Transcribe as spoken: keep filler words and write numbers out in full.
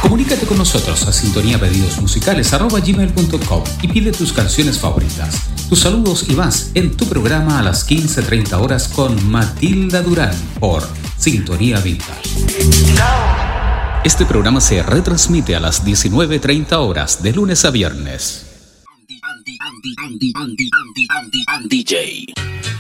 Comunícate con nosotros a sintonía pedidos musicales arroba gmail punto com y pide tus canciones favoritas, tus saludos y más en tu programa a las quince treinta horas con Matilda Durán por Sintonía Vintage. Este programa se retransmite a las diecinueve treinta horas de lunes a viernes. D J